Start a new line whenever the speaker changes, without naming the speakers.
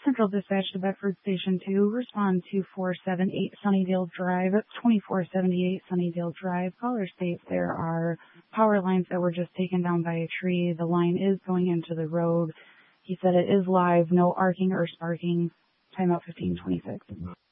Central Dispatch to Bedford Station 2. Respond to 478 Sunnydale Drive, 2478 Sunnydale Drive. Caller states there are power lines that were just taken down by a tree. The line is going into the road. He said it is live, no arcing or sparking. Timeout 1526.